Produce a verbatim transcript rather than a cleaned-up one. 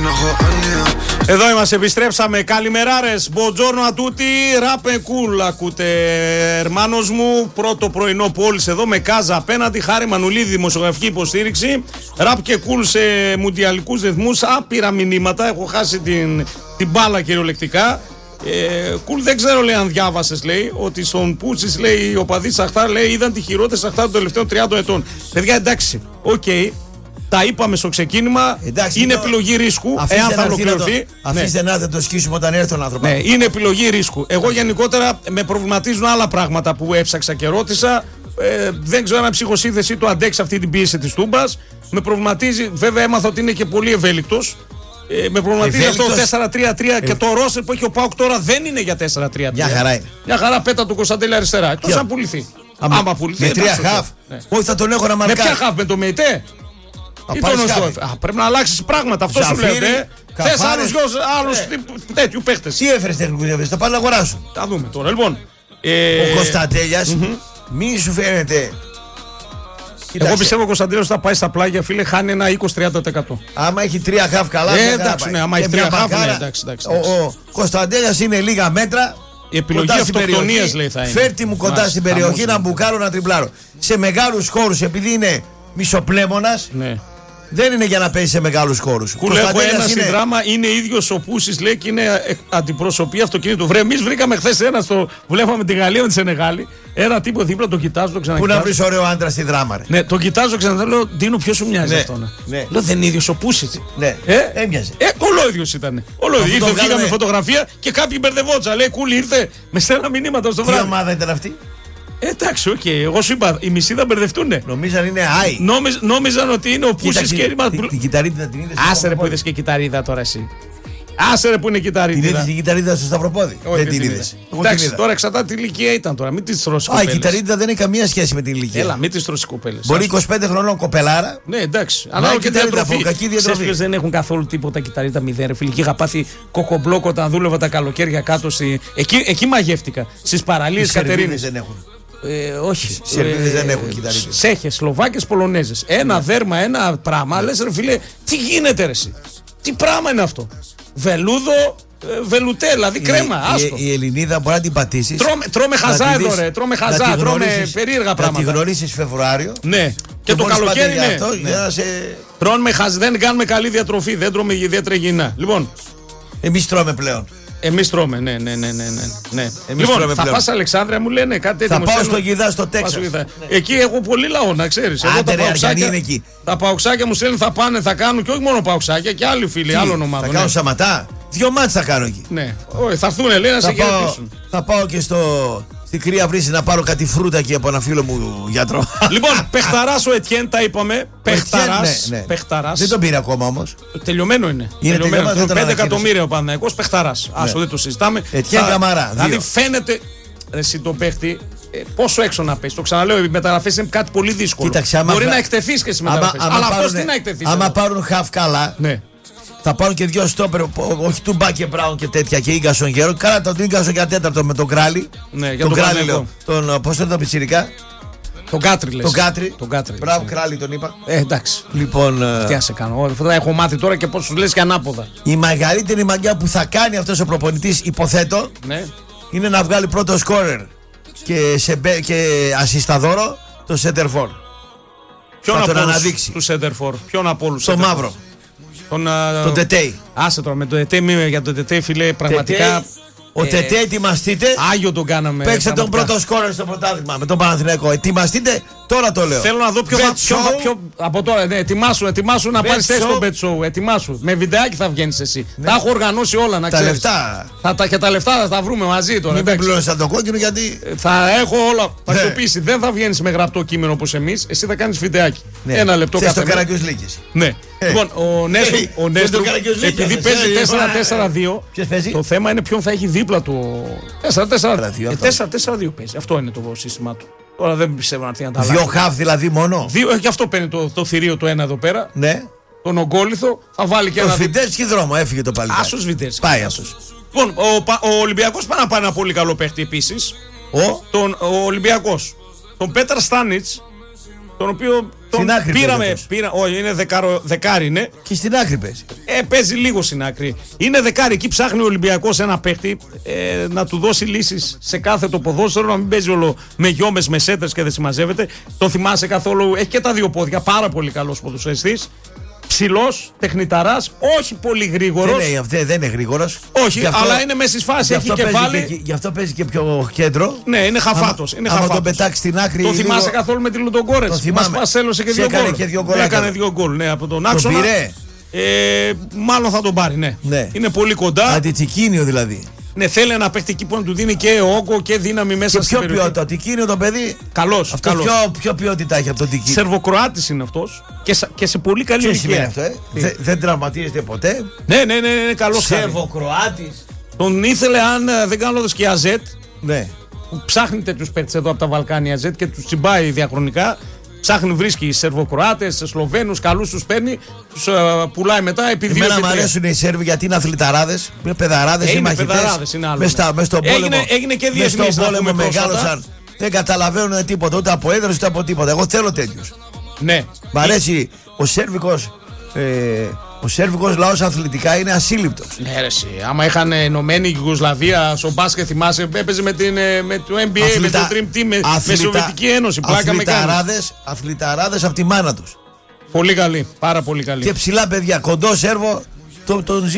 Εδώ είμαστε, επιστρέψαμε. Καλημεράρες, buongiorno a tutti. Rap and cool ακούτε, ερμάνος μου. Πρώτο πρωινό πόλης εδώ με Κάζα απέναντι. Χάρη Μανουλίδη, δημοσιογραφική υποστήριξη. Rap και cool σε μουντιαλικούς ρυθμούς. Άπειρα μηνύματα. Έχω χάσει την, την μπάλα κυριολεκτικά. Ε, cool, δεν ξέρω, λέει, αν διάβασες, λέει, ότι στον Πούτσις, λέει, οι οπαδοί Σαχτάρ, λέει, είδαν τη χειρότερη Σαχτάρ των τελευταίων τριάντα ετών. Παιδιά, εντάξει, οκ. Okay. Τα είπαμε στο ξεκίνημα. Εντάξει, είναι το... επιλογή ρίσκου. Εάν θα ολοκληρωθεί. Αφήστε ναι. να δεν το σκίσουμε όταν έρθει τον άνθρωπο. Ναι, είναι επιλογή ρίσκου. Εγώ γενικότερα με προβληματίζουν άλλα πράγματα που έψαξα και ρώτησα. Ε, δεν ξέρω αν η ψυχοσύνθεσή του αντέξει αυτή την πίεση της Τούμπας. Με προβληματίζει, βέβαια έμαθα ότι είναι και πολύ ευέλικτος. Ε, με προβληματίζει αυτό το τέσσερα τρία τρία ε... και το ρόστερ που έχει ο ΠΑΟΚ τώρα δεν είναι για τέσσερα τρία τρία. Μια χαρά είναι. Μια χαρά, πέτα του Κωνσταντέλη αριστερά. Εκτός αν πουληθεί. Άμα, Άμα πουληθεί. Με τρία χαφ. Ναι. Όχι, θα τον έχω να μαρκάρει. Με ποια χαφ, με το ΜΕΙΤΕ. Πρέπει να αλλάξει πράγματα. Αυτό σου λέω. Θε άλλου δυο άλλου τέτοιου παίχτε. Τι έφερε τεχνικού διαβέσει, θα πάνε να αγοράσουν. Τα δούμε τώρα. Λοιπόν, ο Κωνσταντέλιας μη σου φαίνεται. Εγώ πιστεύω ο Κωνσταντέλιας θα πάει στα πλάγια, φίλε, χάνει ένα είκοσι με τριάντα τοις εκατό. Άμα έχει τρία χαφ καλά. Ε, εντάξει, ναι, άμα έχει τρία χαφ, ναι, εντάξει. Ο Κωνσταντέλιας είναι λίγα μέτρα. Η επιλογή αυτοκτονίας, λέει, θα είναι. Φέρτε μου κοντά στην περιοχή να μπουκάρω, να τριμπλάρω. Σε μεγάλους χώρους, επειδή είναι μισοπλέμονας. Δεν είναι για να παίζει σε μεγάλους χώρους. Κουλέ, έχω ένα είναι... συνδράμα, είναι ίδιος ο Πούσης, λέει, και είναι αντιπροσωπεία αυτοκίνητου. Βρε, εμείς βρήκαμε χθες ένα στο. Βλέπαμε τη Γαλλία με τη Σενεγάλη. Ένα τύπο δίπλα, το κοιτάζω, το ξανακοιτάζω. Πού να βρεις ωραίο άντρα στη δράμα, ρε. Ναι, το κοιτάζω, ξανακοιτάζω. Λέω, Ντίνο, ποιος σου μοιάζει ναι, αυτό. Ναι. Λέω, δεν είναι ίδιος ο Πούσης. Ναι, ε, έμοιαζε. Ε, ολόιδιος ήταν. Ολόιδιος. Ήρθε, βγήκαμε φωτογραφία και κάποιοι μπερδευότσα. Λέει, Κούλι, ήρθε με στέλνα μηνύματα στο βράδυ. Τι ομάδα ήταν αυτή. Εντάξει, οκ, okay. Εγώ σου είπα, οι μισοί θα μπερδευτούνε. Νομίζαν είναι άι. Νόμιζ, νόμιζαν ότι είναι ο Πούσης και μα... Την, την κυταρίδα την είδες. Άσε ρε που είδες και κυταρίδα τώρα εσύ. Άσε ρε που είναι κυταρίδα. Την είδες την κυταρίδα στο Σταυροπόδι. Όχι, δεν την είδες. Εντάξει, τώρα εξαρτάται τι ηλικία ήταν τώρα. Μην τις τρώσει κοπέλες. Α, η κυταρίδα δεν έχει καμία σχέση με την ηλικία. Έλα, μην τις τρώσει κοπέλες. Μπορεί είκοσι πέντε χρονών κοπελάρα. Ναι, εντάξει. Αλλά και διατροφή. Ξέρεις, δεν έχουν καθόλου τίποτα κυταρίδα μηδέν. Φίλοι, είχα πάθει κοκομπλόκο όταν δούλευα τα καλοκαίρια κάτω. Εκεί μαγεύτηκα. Στις παραλίες Κατερίνης. Ε, όχι. Οι Σερβίδες δεν έχουν κυταρίδες. Τσέχες, Σλοβάκες, Πολωνέζες. Ένα ναι. δέρμα, ένα πράγμα. Λες ρε φίλε, τι γίνεται ρε εσύ. Τι πράγμα είναι αυτό. Βελούδο, βελουτέ, δηλαδή κρέμα. Η, η, η Ελληνίδα μπορεί να την πατήσεις. Τρώμε, τρώμε χαζά εδώ ρε. Τρώμε χαζά, τρώμε περίεργα πράγματα. Να τη γνωρίσεις Φεβρουάριο. Ναι. Και, και το καλοκαίρι ναι. Αυτό, ναι. Για να σε... Τρώμε χαζά, δεν κάνουμε καλή διατροφή. Δεν τρώμε ιδιαίτερα υγιεινά. Λοιπόν. Εμείς τρώμε πλέον. Εμείς τρώμε, ναι, ναι, ναι, ναι, ναι. Εμείς λοιπόν, θα πας Αλεξάνδρεια, μου λένε κάτι τέτοιο. Θα πάω στο Γιδά, στο Τέξας. Ναι. Εκεί έχω πολύ λαό, να ξέρεις. Εγώ Άντε, τα παοξάκια, είναι εκεί. τα παοξάκια μου στέλνουν, θα πάνε, θα κάνουν και όχι μόνο παοξάκια και άλλοι φίλοι, άλλων ομάδων. Θα κάνω ναι. Σαματά. Δυο μάτς θα κάνω εκεί. Ναι, όχι, θα έρθουν, λέει, να σε χαιρετήσουν. Θα πάω και στο... Στην Κρύα Βρύση να πάρω κάτι φρούτα εκεί από ένα φίλο μου γιατρό. Λοιπόν, παιχταράς ο Ετιέν, τα είπαμε. Παιχταράς. Ναι, ναι. Δεν τον πήρε ακόμα όμως. Τελειωμένο είναι. Είναι τελειωμένο. πέντε εκατομμύρια ο Παναθηναϊκός, παιχταράς. Άσο, δεν το συζητάμε. Ετιέν Καμαρά. Δηλαδή φαίνεται. Εσύ τον παίχτη. Πόσο έξω να πέσει. Το ξαναλέω, οι μεταγραφές είναι κάτι πολύ δύσκολο. Κοίταξε, μπορεί άμα... να εκτεθείς και στις μεταγραφές. Αλλά αυτός τι να εκτεθείς. Άμα πάρουν χαφ καλά. Ναι. Θα πάρουν και δυο στόπερ, όχι του Μπάκε Μπράουν και τέτοια και Ίγκασον Γέρο. Κάνα τον Ίγκασον για τέταρτο με τον Κράλι. Ναι, για τον τον Κράλι λέω. Τον, πώς το πιτσιρικά. Τον Κάτρι λες. Τον Κάτρι. Τον Κάτρι. Μπράβο, Κράλι τον είπα. Ε, εντάξει. Λοιπόν. Τι άσε κάνω. Θα έχω μάθει τώρα και πώς σου λες και ανάποδα. Η μεγαλύτερη μαγιά που θα κάνει αυτός ο προπονητής, υποθέτω, ναι. είναι να βγάλει πρώτο σκόρερ και, σε, και ασισταδόρο το Σέντερφορ. Ποιον από αναδείξει του Σέντερφορ. Ποιον από όλους. Το μαύρο. Τον, τον Τετέι. Άσε τώρα με το Τετέι, για το Τετέι, φίλε, πραγματικά. Τετέι, ο ε, Τετέι, ετοιμαστείτε. Άγιο τον κάναμε. Παίξτε τον πρώτο σκόρερ στο πρωτάθλημα με τον Παναθηναϊκό. Ετοιμαστείτε, τώρα το λέω. Θέλω να δω ποιο θα. Ποιο, ποιο, από τώρα, ναι, ετοιμάσου, ετοιμάσου να πάρει θέση στο Bet Show. Ετοιμάσου. Με βιντεάκι θα βγαίνει εσύ. Ναι. Τα έχω οργανώσει όλα να ξέρει. Τα λεφτά. Θα, τα, και τα λεφτά θα τα βρούμε μαζί τώρα. Δεν πληρώνει το κόκκινο γιατί. Θα έχω όλα τακτοποιήσει. Δεν θα βγαίνει με γραπτό κείμενο όπω εμεί. Εσύ θα κάνει βιντεάκι. Ναι. Ένα λεπτό κάθε. Στο Καραγκιόζλίκη. Ναι. Λοιπόν, ο Νέστρου, επειδή παίζει τέσσερα τέσσερα δύο, το θέμα είναι ποιον θα έχει δίπλα του. τέσσερα τέσσερα δύο παίζει. Αυτό είναι το σύστημά του. Τώρα δεν πιστεύω να έρθει να τα αλλάξει. Δύο χαφ δηλαδή μόνο. Δύο, και αυτό παίρνει το, το θηρίο το ένα εδώ πέρα. Ναι. Τον ογκόλιθο θα βάλει και το ένα. Το Φιντέρσκι δρόμο έφυγε το παλιό. Άσος Φιντέρσκι. Πάει άσος. Λοιπόν, ο, ο Ολυμπιακός πάει να πάει ένα πολύ καλό παίχτη επίσης. Ο, τον, ο Ολυμπιακός. Τον Πέτρα Στάνιτς, τον οποίο Στην άκρη πήραμε, πήρα, όχι, είναι δεκάρο, δεκάρι είναι. Και στην άκρη παίζει. Ε, παίζει λίγο στην άκρη. Είναι δεκάρι. Εκεί ψάχνει ο Ολυμπιακός ένα παίχτη ε, να του δώσει λύσεις σε κάθε το ποδόσφαιρο, να μην παίζει όλο με γιόμες, με σέντρες και δεν συμμαζεύεται. Το θυμάσαι καθόλου. Έχει και τα δύο πόδια. Πάρα πολύ καλός ποδοσφαιριστής. Ψηλός, τεχνηταράς, όχι πολύ γρήγορος. Δεν είναι, δεν είναι γρήγορος. Όχι, αυτό, αλλά είναι μέσα στη φάση. Έχει κεφάλι. Και, γι' αυτό παίζει και πιο κέντρο. Ναι, είναι χαφάτος. Είναι άμα τον πετάξει στην άκρη. Το θυμάσαι λίγο... καθόλου με τη Λουντογκόρετς. Μας πασέλωσε και δύο γκολ. Και δύο γκολ. Έκανε δύο γκολ. Ναι, από τον άξονα. Τον πήρε. Ε, μάλλον θα τον πάρει, ναι. ναι. Είναι πολύ κοντά. Αντιτικίνιο δηλαδή. Ναι, θέλει ένα παίχτη εκεί που να του δίνει και όγκο και δύναμη μέσα στην περιοχή. Ποιο ποιότητα, το Τικίνιο το παιδί. Καλός. Αυτό καλός. Ποιο, ποιο ποιότητα έχει από το Τικίνιο. Σερβοκροάτης είναι αυτός και, και σε πολύ καλή ηλικία. Αυτό, ε? Δε, δεν τραυματίζεται ποτέ. Ναι, ναι, ναι, ναι, καλός. Σερβοκροάτης. Τον ήθελε, αν δεν κάνω λάθος, και η Αζέτ. Ναι. Που ψάχνει τέτοιους παίκτες εδώ από τα Βαλκάνια Αζέτ και τους τσιμπάει διαχρονικά. Ψάχνει, βρίσκει Σερβοκροάτες, Σλοβαίνους, καλούς τους παίρνει, τους uh, πουλάει μετά επί δύο. Εμένα μου αρέσουν οι Σέρβοι γιατί είναι αθληταράδες, είναι παιδαράδες, είναι μαχητές. Μες στον πόλεμο, έγινε, έγινε και διεθνής, στον πόλεμο μεγάλωσαν. Δεν καταλαβαίνουν τίποτα, ούτε από έδρες ούτε από τίποτα. Εγώ θέλω τέτοιους. Ναι. Μ' αρέσει ο Σέρβικος. Ε, Ο Σέρβικος λαός αθλητικά είναι ασύλληπτος. Ναι, ρε, εσύ. Άμα είχαν ενωμένη η Γιουγκοσλαβία στο μπάσκετ, θυμάσαι, έπαιζε με, την, με το N B A, Αθλητα... με το Dream Team, με, με Σοβιετική Ένωση. Πλάκα με κάνεις. Αθληταράδες από τη μάνα τους. Πολύ καλή, πάρα πολύ καλή. Και ψηλά παιδιά, κοντό Σέρβο, τον, τον